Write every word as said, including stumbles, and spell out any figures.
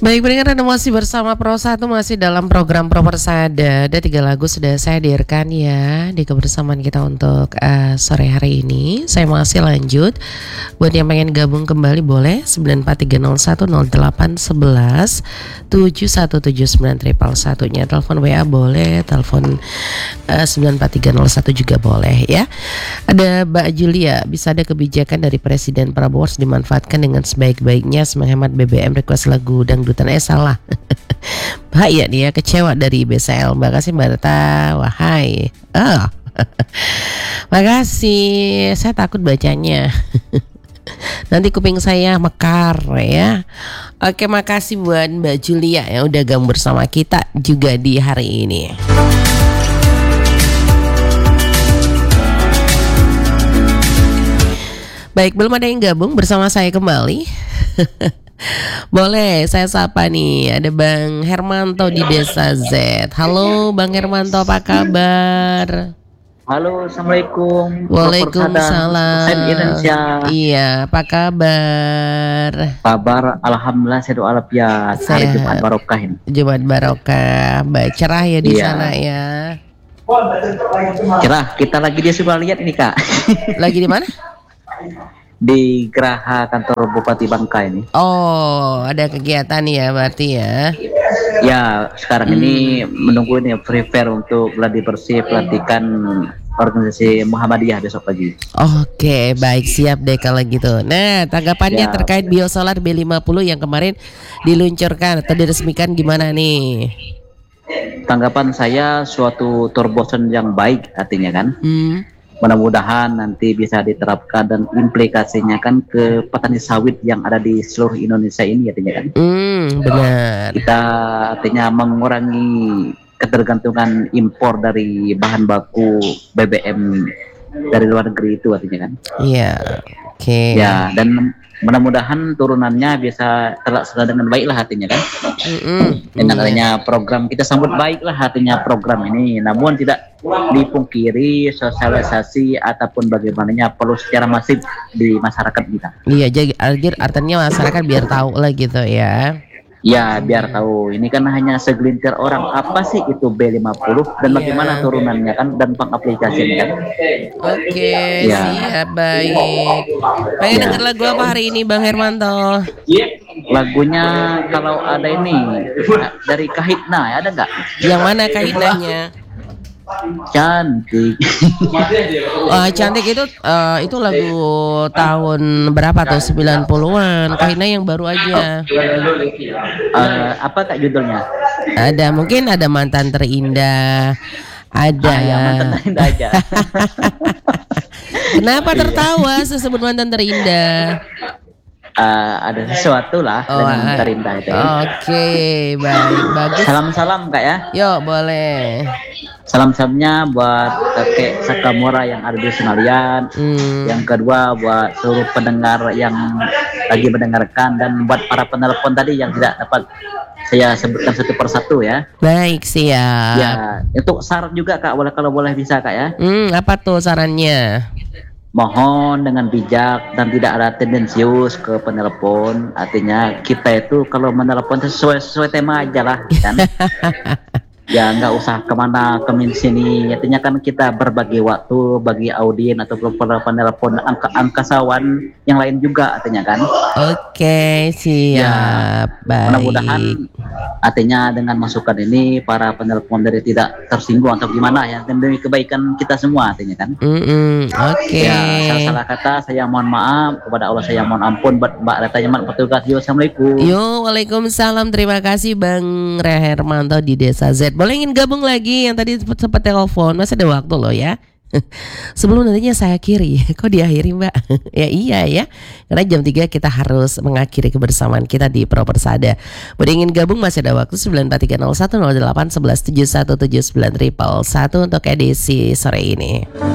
Baik, pendengar, Anda masih bersama Pro satu, masih dalam program Pro Persada. Ada tiga lagu sudah saya hadirkan ya di kebersamaan kita untuk uh, sore hari ini. Saya masih lanjut. Buat yang pengen gabung kembali boleh sembilan empat tiga nol satu nol delapan satu satu tujuh satu tujuh sembilan triple satunya. Telepon W A boleh, telepon uh, sembilan empat tiga nol satu juga boleh ya. Ada Mbak Julia, bisa ada kebijakan dari Presiden Prabowo harus dimanfaatkan dengan sebaik-baiknya, menghemat B B M, request lagu dangdutan eh salah. Bahaya dia kecewa dari B S L. Makasih Mbak Reta. Wahai. Oh. Makasih. Saya takut bacanya. Nanti kuping saya mekar ya. Oke, makasih buat Mbak Julia yang udah gabung bersama kita juga di hari ini. Baik, belum ada yang gabung bersama saya kembali. Boleh saya sapa nih, ada Bang Hermanto di Desa Z. Halo Bang Hermanto, apa kabar? Halo, assalamualaikum. Waalaikumsalam. Indonesia. Iya, apa kabar? Kabar alhamdulillah sehat walafiat. Hari Jumat barokah ini. Jumat barokah, baik, cerah ya di iya. sana ya. Cerah, kita lagi di sebelah lihat ini Kak. Lagi di mana? Di Geraha kantor Bupati Bangka ini. Oh, ada kegiatan ya berarti ya. Ya, sekarang hmm. ini menunggu ini prepare untuk gladi bersih pelantikan organisasi Muhammadiyah besok pagi. Oke, baik, siap deh kalau gitu. Nah, tanggapannya ya. Terkait biosolar B lima puluh yang kemarin diluncurkan atau diresmikan gimana nih? Tanggapan saya suatu terobosan yang baik artinya kan. Hmm. Mudah-mudahan nanti bisa diterapkan dan implikasinya kan ke petani sawit yang ada di seluruh Indonesia ini artinya kan. Hmm, benar. Kita artinya mengurangi ketergantungan impor dari bahan baku B B M dari luar negeri itu artinya kan. Iya. Oke. Okay. Ya, dan mudah-mudahan turunannya bisa terlaksana dengan baik lah hatinya kan. Mm-hmm. Dengan adanya program kita sambut baik lah hatinya program ini. Namun tidak dipungkiri sosialisasi ataupun bagaimananya perlu secara masif di masyarakat kita. Iya, jadi artinya masyarakat biar tahu lah gitu ya. Ya, biar tahu. Ini kan hanya segelintir orang. Apa sih itu B lima puluh dan yeah. bagaimana turunannya kan dan pengaplikasinya kan. Oke, okay, ya. Siap, baik. Pengen ya. Denger lagu apa hari ini Bang Hermanto? Lagunya kalau ada ini dari Kahitna, ada nggak? Yang mana Kahitnanya? Cantik. uh, cantik itu uh, itu lagu tahun berapa tuh? sembilan puluhan. Kahitna yang baru aja. Uh, apa kak judulnya? Ada, mungkin ada Mantan Terindah. Ada. Ah, ya, Mantan Terindah aja. Kenapa tertawa sesebut Mantan Terindah? Uh, ada sesuatu lah oh, dengan Terindah itu. Oke, okay, baik, bagus. Salam-salam kak ya. Yuk, boleh. Salam-salamnya buat kakek Sakamura yang ada di Senalian. Hmm. Yang kedua buat seluruh pendengar yang lagi mendengarkan dan buat para penelpon tadi yang tidak dapat saya sebutkan satu persatu ya. Baik, siap. Ya, untuk saran juga kak, boleh kalau boleh bisa kak ya. Hmm, apa tuh sarannya? Mohon dengan bijak dan tidak ada tendensius ke penelpon. Artinya kita itu kalau menelpon sesuai sesuai tema aja lah kan. Ya nggak usah kemana kemana sini. Artinya kan kita berbagi waktu bagi audien atau penelpon angka angkasawan yang lain juga artinya kan. Oke, siap. Ya, baik. Mudah-mudahan artinya dengan masukan ini para penelpon dari tidak tersinggung atau gimana ya, demi kebaikan kita semua artinya kan. Mm-hmm. Oke. Okay. Ya, salah-salah kata saya mohon maaf, kepada Allah saya mohon ampun. Buat Mbak Reta Yaman petugas. Yo, assalamualaikum. Yo, waalaikumsalam. Terima kasih Bang Hermanto di Desa Z. Boleh ingin gabung lagi yang tadi sempat, sempat telepon, masih ada waktu loh ya. Sebelum nantinya saya akhiri. Kok diakhiri Mbak? Ya iya ya, karena jam tiga kita harus mengakhiri kebersamaan kita di Pro Persada. Boleh ingin gabung masih ada waktu sembilan empat tiga nol satu nol delapan satu satu tujuh satu tujuh sembilan triple satu untuk edisi sore ini.